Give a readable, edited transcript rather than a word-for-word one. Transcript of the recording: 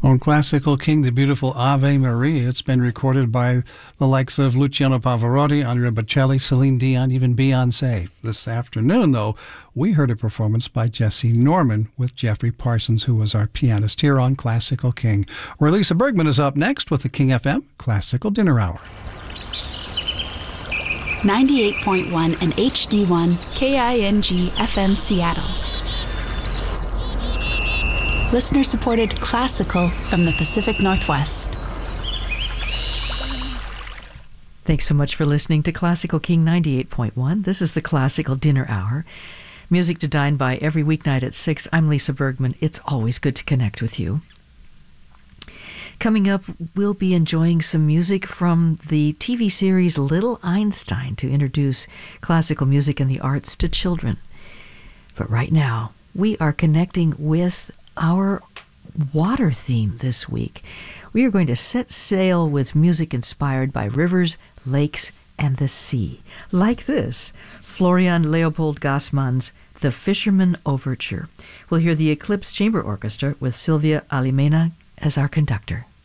On Classical King, the beautiful Ave Maria. It's been recorded by the likes of Luciano Pavarotti, Andrea Bocelli, Celine Dion, even Beyoncé. This afternoon, though, we heard a performance by Jesse Norman with Jeffrey Parsons, who was our pianist here on Classical King. Where Lisa Bergman is up next with the King FM Classical Dinner Hour. 98.1 and HD1 KING FM Seattle. Listener-supported classical from the Pacific Northwest. Thanks so much for listening to Classical King 98.1. This is the Classical Dinner Hour. Music to dine by every weeknight at 6. I'm Lisa Bergman. It's always good to connect with you. Coming up, we'll be enjoying some music from the TV series Little Einstein to introduce classical music and the arts to children. But right now, we are connecting with our water theme this week. We are going to set sail with music inspired by rivers, lakes, and the sea. Like this, Florian Leopold Gassmann's The Fisherman Overture. We'll hear the Eclipse Chamber Orchestra with Sylvia Alimena as our conductor.